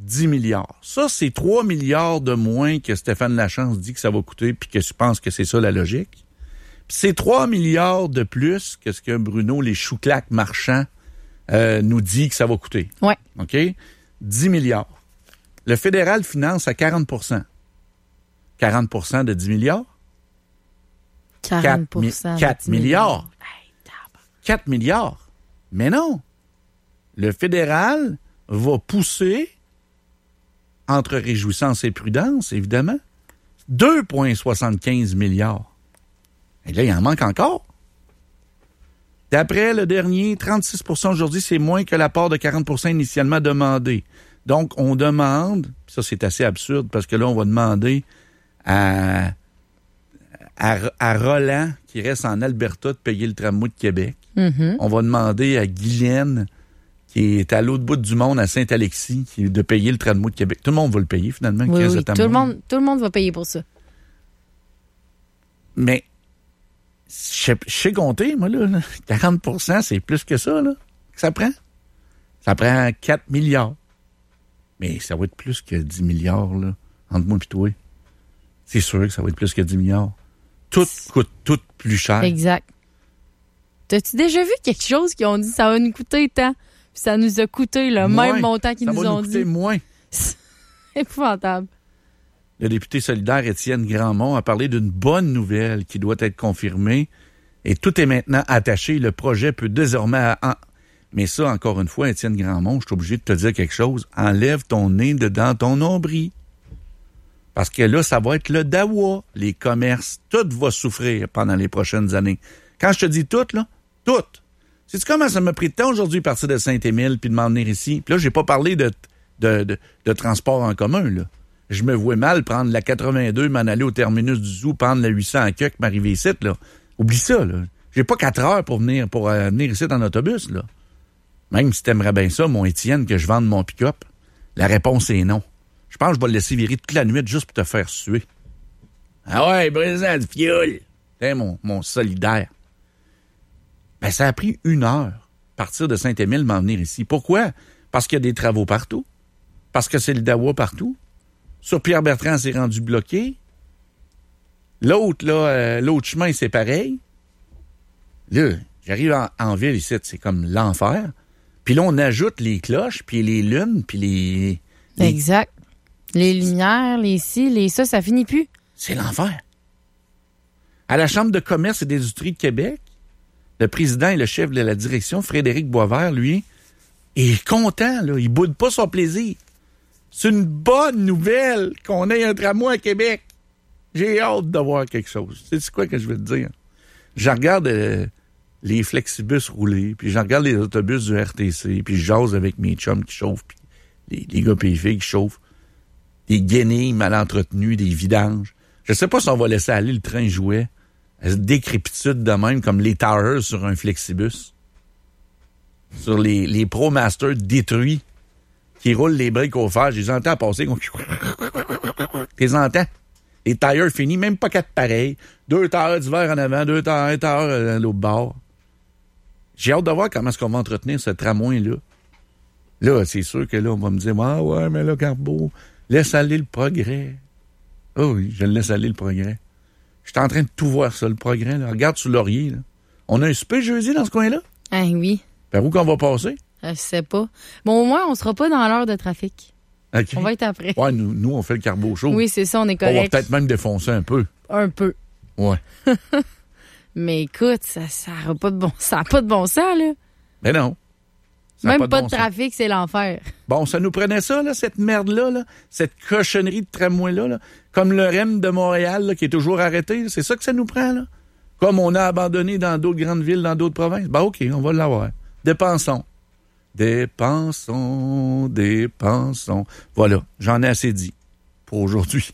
10 milliards. Ça, c'est 3 milliards de moins que Stéphane Lachance dit que ça va coûter, puis que je pense que c'est ça la logique. Puis c'est 3 milliards de plus que ce que Bruno, les chouclacs marchands, nous dit que ça va coûter. Ouais. OK? 10 milliards. Le fédéral finance à 40 40 de 10 milliards? 40 4 milliards. 4 milliards. Mais non. Le fédéral va pousser, entre réjouissance et prudence, évidemment, 2,75 milliards. Et là, il en manque encore. D'après le dernier, 36 % aujourd'hui, c'est moins que l'apport de 40 % initialement demandé. Donc, on demande, ça c'est assez absurde, parce que là, on va demander à Roland, qui reste en Alberta, de payer le tramway de Québec. Mm-hmm. On va demander à Guylaine, qui est à l'autre bout du monde, à Saint-Alexis, de payer le tramway de Québec. Tout le monde va le payer, finalement. Oui, oui, tout le monde va payer pour ça. Mais, je sais compter, moi, là. 40 % c'est plus que ça, là, que ça prend. Ça prend 4 milliards. Mais ça va être plus que 10 milliards, là, entre moi et toi. C'est sûr que ça va être plus que 10 milliards. Tout coûte tout plus cher. Exact. T'as-tu déjà vu quelque chose qui ont dit ça va nous coûter tant? Puis ça nous a coûté le même montant qu'ils nous ont dit. Ça va nous coûter moins. C'est épouvantable. Le député solidaire Étienne Grandmont a parlé d'une bonne nouvelle qui doit être confirmée. Et tout est maintenant attaché. Le projet peut désormais... Mais ça, encore une fois, Étienne Grandmont, je suis obligé de te dire quelque chose. Enlève ton nez dedans ton nombril. Parce que là, ça va être le dawa. Les commerces, tout va souffrir pendant les prochaines années. Quand je te dis tout, là, tout. Sais-tu comment ça m'a pris de temps aujourd'hui de partir de Saint-Émile puis de m'en venir ici? Puis là, j'ai pas parlé de transport en commun, là. Je me vois mal prendre la 82, m'en aller au terminus du zoo, prendre la 800 à Quebec, m'arriver ici, là. Oublie ça, là. J'ai pas 4 heures pour venir ici en autobus, là. Même si t'aimerais bien ça, mon Étienne, que je vende mon pick-up, la réponse est non. Je pense que je vais le laisser virer toute la nuit juste pour te faire suer. Ah ouais, brisant du fioul. T'es mon solidaire. Ben, ça a pris 1 heure, partir de Saint-Émile, m'en venir ici. Pourquoi? Parce qu'il y a des travaux partout. Parce que c'est le dawa partout. Sur Pierre-Bertrand, c'est rendu bloqué. L'autre, là, l'autre chemin, c'est pareil. Là, j'arrive en ville ici, c'est comme l'enfer. Puis là, on ajoute les cloches, puis les lunes, puis les... Exact. Les lumières, les ci, les ça, ça finit plus. C'est l'enfer. À la Chambre de commerce et d'industrie de Québec, le président et le chef de la direction, Frédéric Boisvert, lui, est content, là. Il boude pas son plaisir. C'est une bonne nouvelle qu'on ait un tramway à Québec. J'ai hâte de voir quelque chose. C'est quoi que je veux te dire? Je regarde les flexibus rouler, puis je regarde les autobus du RTC, puis je jase avec mes chums qui chauffent, puis les gars et les filles qui chauffent. Des guenilles mal entretenues, des vidanges. Je sais pas si on va laisser aller le train jouet à cette décrépitude de même, comme les Towers sur un flexibus. Sur les Pro Masters détruits, qui roulent les breaks au fer. Je les entends passer. Tu les entends? Les tires finis, même pas 4 pareils. 2 tires d'hiver en avant, 2 tires à l'autre bord. J'ai hâte de voir comment est-ce qu'on va entretenir ce tramway-là. Là, c'est sûr que là, on va me dire, ah ouais, mais là, Carbo, laisse aller le progrès. Oh oui, je laisse aller le progrès. Je suis en train de tout voir ça, le progrès. Là. Regarde sur Laurier. Là. On a un super jeudi dans ce coin-là. Ah oui. Par où qu'on va passer? Je sais pas. Bon, au moins, on sera pas dans l'heure de trafic. Okay. On va être après. Ouais, nous, on fait le Carbo Show. Oui, c'est ça, on est correct. On va peut-être même défoncer un peu. Un peu. Ouais. Mais écoute, ça n'a pas de bon sens, là. Mais non. Même pas de trafic, c'est l'enfer. Bon, ça nous prenait ça, là, cette merde-là, là, cette cochonnerie de tramway-là, là, comme le REM de Montréal, là, qui est toujours arrêté. Là, c'est ça que ça nous prend, là. Comme on a abandonné dans d'autres grandes villes, dans d'autres provinces. Ben, OK, on va l'avoir. Dépensons. Dépensons. Voilà, j'en ai assez dit pour aujourd'hui.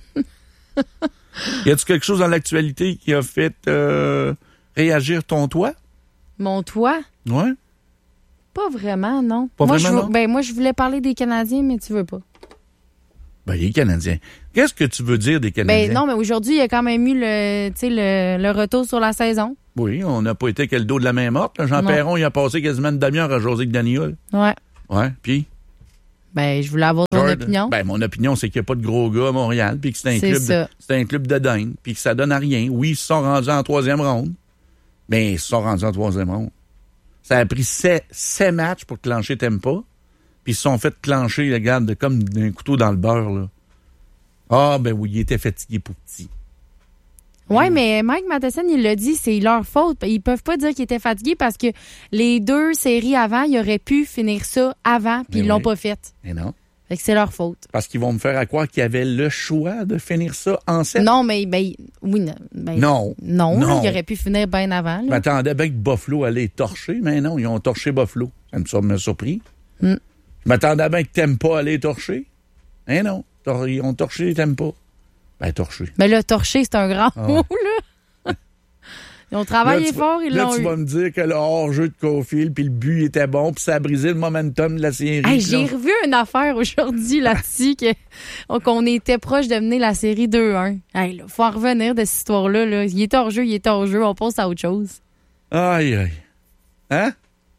Y a-t-il quelque chose dans l'actualité qui a fait réagir ton toit? Mon toit? Ouais. Pas vraiment, non. Pas vraiment, non? Ben, moi, je voulais parler des Canadiens, mais tu veux pas. Ben, les Canadiens. Qu'est-ce que tu veux dire des Canadiens? Ben, non, mais aujourd'hui, il y a quand même eu le retour sur la saison. Oui, on n'a pas été que le dos de la main morte. Là. Jean Perron, il a passé quasiment une demi-heure à José Daniel. Ouais. Ouais, puis? Ben, je voulais avoir ton opinion. Ben, mon opinion, c'est qu'il n'y a pas de gros gars à Montréal, puis que c'est un club de dingue, puis que ça donne à rien. Oui, ils se sont rendus en 3e ronde. Ben, ils se sont rendus en 3e ronde. Ça a pris 7 matchs pour clencher Tampa, puis ils se sont fait clencher, regarde, comme d'un couteau dans le beurre, là. Ah, ben oui, il était fatigué pour petit. Oui, mais Mike Matheson, il l'a dit, c'est leur faute. Ils peuvent pas dire qu'ils étaient fatigués parce que les 2 séries avant, ils auraient pu finir ça avant, puis ils l'ont pas fait. Mais non. Fait que c'est leur faute. Parce qu'ils vont me faire croire qu'il y avait le choix de finir ça en 7. Non, mais oui, non. Non, ils auraient pu finir bien avant. Je m'attendais bien que Buffalo allait torcher, mais non, ils ont torché Buffalo. Ça m'a surpris. Je m'attendais bien que Tampa allait torcher. Mais non, ils ont torché Tampa. Ben, torché. Mais là, torcher, c'est un grand mot, là. Ils ont travaillé fort, ils l'ont eu. Là, tu vas me dire que le hors-jeu de Caulfield, puis le but était bon, puis ça a brisé le momentum de la série. Hey, j'ai revu une affaire aujourd'hui là-dessus, qu'on était proche de mener la série 2-1. Hey, là, faut en revenir de cette histoire-là. Là. Il est hors-jeu, on passe à autre chose. Aïe, aïe. Hein?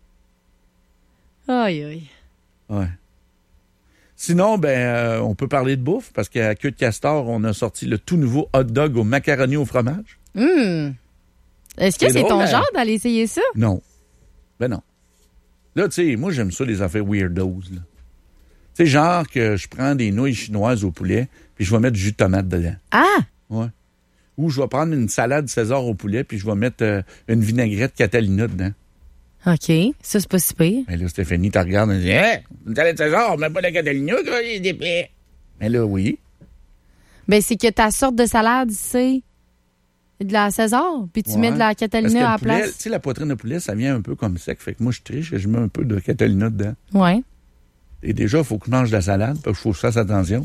Aïe, aïe. Ouais. Sinon, on peut parler de bouffe, parce qu'à Queue de Castor, on a sorti le tout nouveau hot dog au macaroni au fromage. Est-ce que c'est ton genre d'aller essayer ça? Non. Ben non. Là, tu sais, moi, j'aime ça, les affaires weirdos. Tu sais, genre que je prends des nouilles chinoises au poulet, puis je vais mettre du jus de tomate dedans. Ah! Ouais. Ou je vais prendre une salade César au poulet, puis je vais mettre une vinaigrette Catalina dedans. OK. Ça, c'est pas si pire. Mais là, Stéphanie, tu regardes et dit, une salade César, mais pas de Catalina, quoi, il est épais. Mais là, oui. Ben, c'est que ta sorte de salade, c'est de la César, puis tu mets de la Catalina à la place. Tu sais, la poitrine de poulet, ça vient un peu comme sec. Fait que moi, je triche et je mets un peu de Catalina dedans. Ouais. Et déjà, il faut que je mange de la salade, parce qu'il faut que je fasse attention.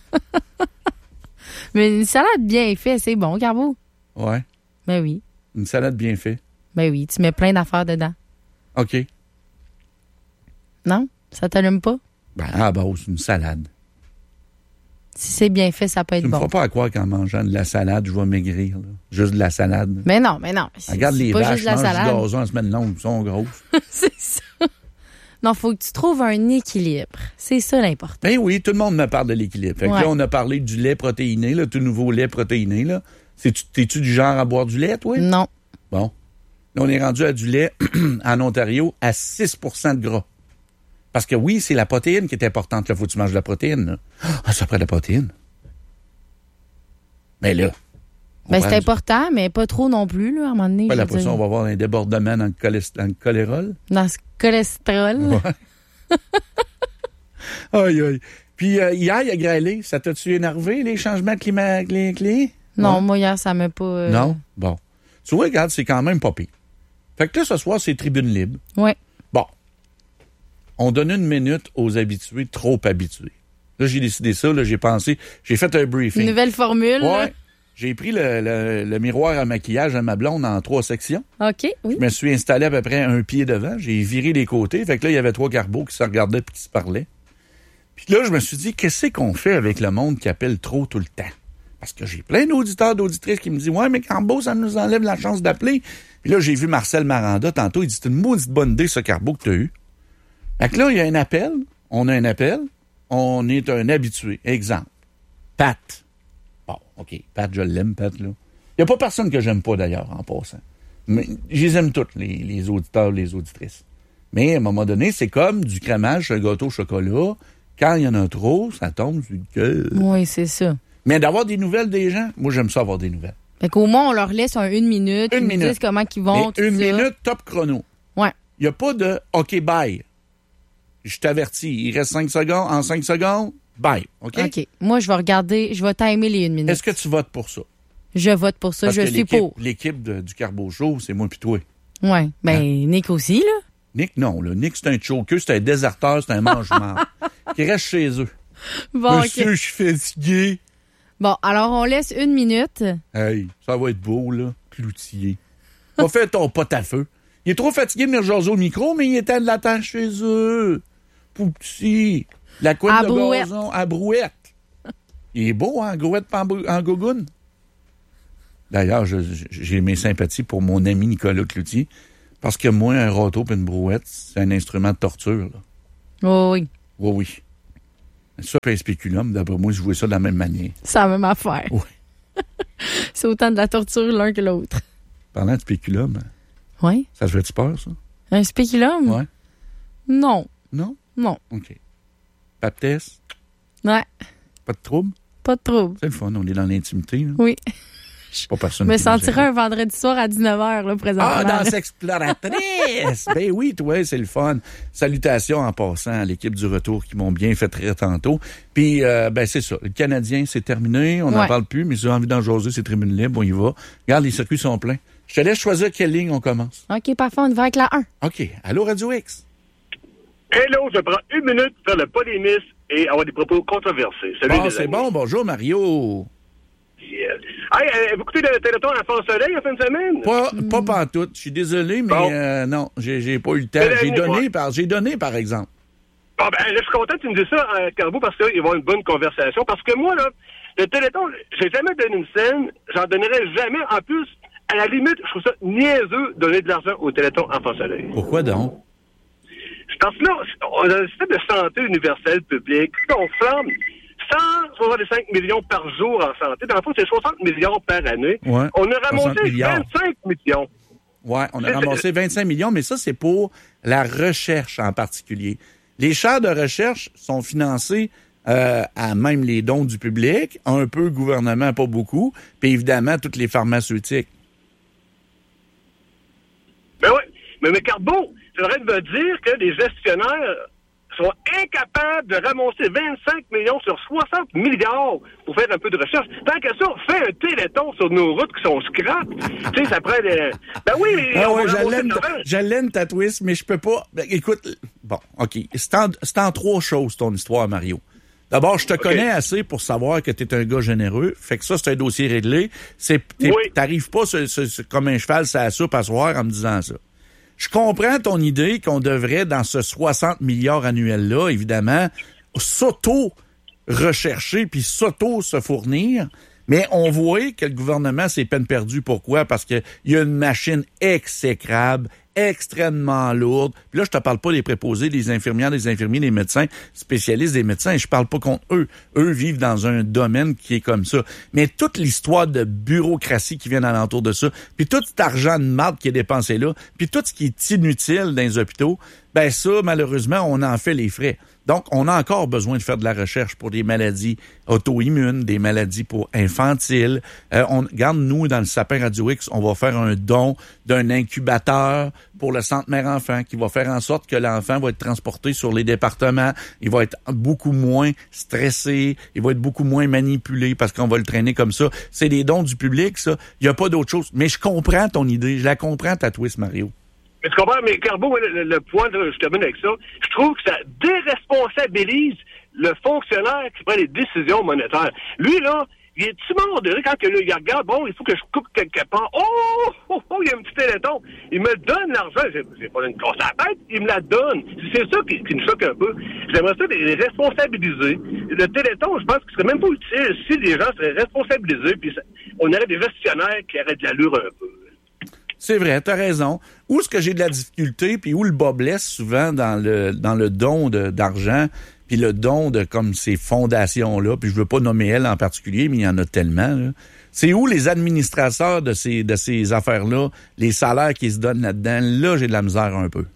Mais une salade bien faite, c'est bon, Carbo. Ouais. Ben oui. Une salade bien faite. Ben oui, tu mets plein d'affaires dedans. OK. Non? Ça t'allume pas? Ben, à la base, une salade. Si c'est bien fait, ça peut être bon. Tu me feras pas à croire qu'en mangeant de la salade, je vais maigrir. Là. Juste de la salade. Mais non. Regarde les pas vaches, juste de la salade. du gazon en semaine longue, ils sont grosses. C'est ça. Non, faut que tu trouves un équilibre. C'est ça l'important. Ben oui, tout le monde me parle de l'équilibre. Fait que là, on a parlé du lait protéiné, le tout nouveau lait protéiné. Là. T'es-tu du genre à boire du lait, toi? Non. Bon. Là, on est rendu à du lait en Ontario à 6 % de gras. Parce que oui, c'est la protéine qui est importante. Là, faut que tu manges de la protéine. Là. Ah, ça prend de la protéine. Mais là. Ben, c'est important, mais pas trop non plus, là, à un moment donné. Après ça, on va avoir un débordement dans le cholérol. Dans ce cholestérol. Ouais. Aïe, aïe. Puis hier, il a grêlé. Ça t'a-tu énervé, les changements climatiques? Non, ouais. Moi, hier, ça m'a pas... Non? Bon. Tu vois, regarde, c'est quand même pas pire. Fait que là, ce soir, c'est tribune libre. Oui. Bon. On donne 1 minute aux habitués, trop habitués. Là, j'ai décidé ça, là, j'ai pensé, j'ai fait un briefing. Une nouvelle formule. Ouais. J'ai pris le miroir à maquillage à ma blonde en 3 sections. OK, oui. Je me suis installé à peu près 1 pied devant. J'ai viré les côtés. Fait que là, il y avait 3 carbos qui se regardaient et qui se parlaient. Puis là, je me suis dit, qu'est-ce qu'on fait avec le monde qui appelle trop tout le temps? Parce que j'ai plein d'auditeurs, d'auditrices qui me disent, ouais, mais Carbo, ça nous enlève la chance d'appeler. Puis là, j'ai vu Marcel Maranda tantôt. Il dit, c'est une maudite bonne idée, ce Carbo que tu as eu. Fait que là, il y a un appel. On a un appel. On est un habitué. Exemple. Pat. Bon, OK. Pat, je l'aime, Pat, là. Il n'y a pas personne que j'aime pas, d'ailleurs, en passant. Mais je les aime toutes, les auditeurs, les auditrices. Mais à un moment donné, c'est comme du crémage sur un gâteau au chocolat. Quand il y en a trop, ça tombe sur le cœur. Oui, c'est ça. Mais d'avoir des nouvelles des gens, moi, j'aime ça avoir des nouvelles. Fait qu'au moins, on leur laisse 1 minute. Ils nous disent comment ils vont. Mais 1 minute, top chrono. Ouais. Il n'y a pas de « OK, bye ». Je t'avertis, il reste 5 secondes. En 5 secondes, bye. OK? OK. Moi, je vais regarder, je vais timer les 1 minute. Est-ce que tu votes pour ça? Je vote pour ça. Parce je que suis pour. L'équipe du Carbo Show, c'est moi puis toi. Oui. Ben, Nick aussi, là. Nick, non. Là. Nick, c'est un choker, c'est un déserteur, c'est un mange-mort. Qui reste chez eux. Bon, Monsieur, OK. je suis fatigué. Bon, alors, on laisse 1 minute. Hey, ça va être beau, là. Cloutier. Va faire ton pot à feu. Il est trop fatigué de venir jaser au micro, mais il était de la terre chez eux. Pour petit. La couette à de brouette. gazon à brouette. Il est beau, hein, brouette en gogoune. D'ailleurs, j'ai mes sympathies pour mon ami Nicolas Cloutier, parce que moi, un râteau et une brouette, c'est un instrument de torture. Là. Oh, oui. Oui, oui. Ça, puis un spéculum, d'après moi, je vois ça de la même manière. C'est la même affaire. Ouais. C'est autant de la torture l'un que l'autre. Parlant de spéculum, Oui. ça te fait-tu peur, ça? Un spéculum? Ouais. Non. Non? Non. OK. Baptiste? Ouais. Pas de trouble? Pas de trouble. C'est le fun, on est dans l'intimité. Là. Oui. Pas personne Je me qui nous sentirais aide. un vendredi soir à 19h, là, présentement. Ah, dans Exploratrice! Ben oui, toi, c'est le fun. Salutations en passant à l'équipe du retour qui m'ont bien fait rire tantôt. Puis, ben c'est ça. Le Canadien, c'est terminé. On n'en parle plus, mais si j'ai envie d'en jaser, c'est tribune libre. On y va. Regarde, les circuits sont pleins. Je te laisse choisir quelle ligne on commence. OK, parfait. On y va avec la 1. OK. Allô, Radio X? Hello, je prends 1 minute pour faire le polémiste et avoir des propos controversés. Salut, Bon, les c'est amis. bon. Bonjour, Mario. Yeah. Hey, vous écoutez le Téléthon à France-Soleil en fin de semaine? Pas pantoute. Je suis désolé, mais Bon. non, j'ai pas eu le temps. Mais J'ai donné, par exemple. Bon, ben, là, je suis content que tu me dises ça, Carbo, parce qu'il va y avoir une bonne conversation. Parce que moi, là, le Téléthon, j'ai jamais donné une scène, j'en donnerai jamais. En plus, à la limite, je trouve ça niaiseux de donner de l'argent au Téléthon en France-Soleil. Pourquoi donc? Parce que là, on a un système de santé universelle publique. On flambe 165 millions par jour en santé. Dans le fond, c'est 60 millions par année. Ouais, On a ramassé 60 milliards. 25 millions. Ouais, on a ramassé 25 millions, mais ça, c'est pour la recherche en particulier. Les chaires de recherche sont financées à même les dons du public, un peu gouvernement, pas beaucoup, puis évidemment, toutes les pharmaceutiques. Ben oui. Mais Carbo, c'est vrai de me dire que les gestionnaires sont incapables de ramasser 25 millions sur 60 milliards pour faire un peu de recherche. Tant que ça, fais un téléthon sur nos routes qui sont scrap. Tu sais, ça prend des... Ben oui, mais... Ah ouais, je l'aime ta twist, mais je peux pas... Ben, écoute, bon, OK. C'est en 3 choses, ton histoire, Mario. D'abord, je te connais assez pour savoir que tu es un gars généreux. Fait que ça, c'est un dossier réglé. T'arrives pas comme un cheval sur la soupe à soir en me disant ça. Je comprends ton idée qu'on devrait, dans ce 60 milliards annuels-là, évidemment, s'auto-rechercher puis s'auto-se fournir. Mais on voit que le gouvernement, c'est peine perdue. Pourquoi? Parce qu'il y a une machine exécrable, extrêmement lourde. Puis là, je te parle pas des préposés, des infirmières, des infirmiers, des médecins, spécialistes des médecins. Je parle pas contre eux. Eux vivent dans un domaine qui est comme ça. Mais toute l'histoire de bureaucratie qui vient alentour de ça, puis tout cet argent de marde qui est dépensé là, puis tout ce qui est inutile dans les hôpitaux, ben ça, malheureusement, on en fait les frais. Donc, on a encore besoin de faire de la recherche pour des maladies auto-immunes, des maladies pour infantiles. Regarde, nous, dans le Sapin Radio X, on va faire un don d'un incubateur pour le Centre Mère-Enfant qui va faire en sorte que l'enfant va être transporté sur les départements. Il va être beaucoup moins stressé. Il va être beaucoup moins manipulé parce qu'on va le traîner comme ça. C'est des dons du public, ça. Il n'y a pas d'autre chose. Mais je comprends ton idée. Je la comprends, ta twist, Mario. Mais tu comprends, mais Carbo, le point, je termine avec ça, je trouve que ça déresponsabilise le fonctionnaire qui prend les décisions monétaires. Lui, là, il est-tu mort de rire quand il regarde, bon, il faut que je coupe quelque part. Oh, il y a un petit téléthon. Il me donne l'argent. J'ai pas une casse à la tête, il me la donne. C'est ça qui me choque un peu. J'aimerais ça les responsabiliser. Le téléthon, je pense que ce serait même pas utile si les gens seraient responsabilisés, puis on aurait des gestionnaires qui auraient de l'allure un peu. C'est vrai, t'as raison. Où est-ce que j'ai de la difficulté, puis où le bas blesse souvent dans le don d'argent, puis le don de comme ces fondations-là, puis je veux pas nommer elles en particulier, mais il y en a tellement, là. C'est où les administrateurs de ces affaires-là, les salaires qui se donnent là-dedans, là, j'ai de la misère un peu.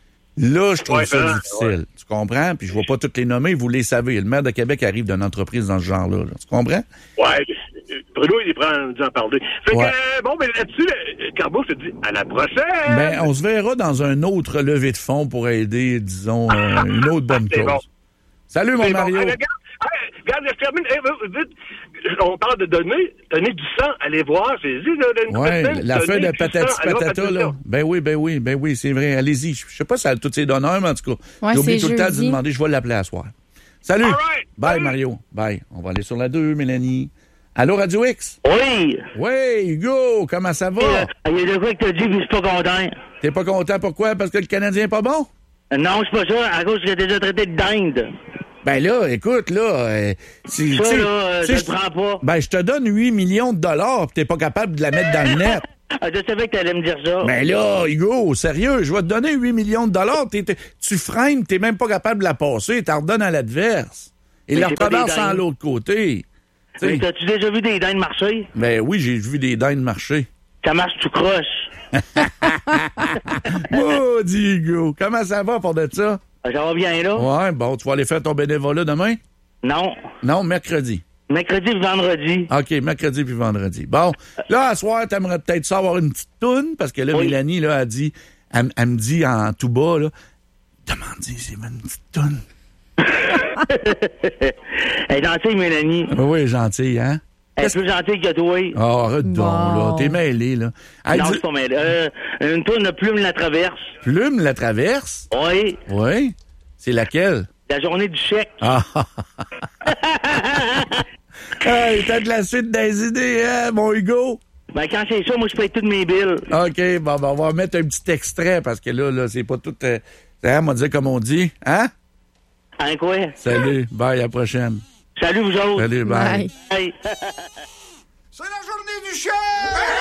Là, je trouve ça difficile. Ouais. Tu comprends? Puis je ne vais pas toutes les nommer, vous les savez. Le maire de Québec arrive d'une entreprise dans ce genre-là. Tu comprends? Ouais. Bruno, il prend d'en parler. Fait que, bon, ben là-dessus, Carbo, je te dis, à la prochaine! Ben, on se verra dans un autre levée de fonds pour aider, disons, une autre bonne cause. Bon. Salut, mon Mario! Bon. Regarde, je termine. Vite, on parle de donner du sang. Allez voir, j'ai dit, l'affaire de patati patata, là. Ben oui, c'est vrai. Allez-y. Je sais pas si elle a tous ses donneurs, mais en tout cas, j'ai oublié tout le temps de lui demander. Je vais l'appeler à soir. Salut! Right. Bye, Mario. Bye. On va aller sur la 2, Mélanie. Allô, Radio X? Oui! Oui, Hugo, comment ça va? Il y a de quoi que t'as dit, puis je suis pas content. T'es pas content, pourquoi? Parce que le Canadien est pas bon? Non, c'est pas ça, à cause que j'ai déjà traité de dinde. Ben là, écoute, là... ça, là, je le prends pas. Ben, je te donne 8 millions de dollars, pis t'es pas capable de la mettre dans le net. Je savais que t'allais me dire ça. Ben là, Hugo, sérieux, je vais te donner 8 millions de dollars, tu freines, t'es même pas capable de la passer, t'en redonnes à l'adverse. Et la province en l'autre côté. Mais t'as-tu déjà vu des dindes marcher? Ben oui, j'ai vu des dindes marcher. Ça marche tout croche. Maudit Hugo. Comment ça va pour de ça? Ça va bien, là? Ouais, bon, tu vas aller faire ton bénévolat demain? Non. Non, mercredi. Mercredi et vendredi. OK, mercredi puis vendredi. Bon, là, à soir, t'aimerais peut-être ça avoir une petite toune, parce que là, oui. Mélanie, là, elle me dit en tout bas, là, demande-y, c'est une petite toune. Elle est gentille, Mélanie. Oui, gentille, hein? Elle est plus gentille que toi. Oh, arrête donc, là. T'es mêlé, là. Non, je suis pas mêlé. Une toune de Plume la traverse. Plume la traverse? Oui. Oui? C'est laquelle? La journée du chèque. Ah! Hey, t'as de la suite des idées, hein, mon Hugo? Ben, quand c'est ça, moi, je paye toutes mes billes. OK, bon, ben, on va mettre un petit extrait, parce que là, c'est pas tout... on va dire comme on dit, hein? Hein, quoi? Salut, bye, à la prochaine. Salut, vous autres. Salut, bye. Bye. Bye. C'est la journée du chef!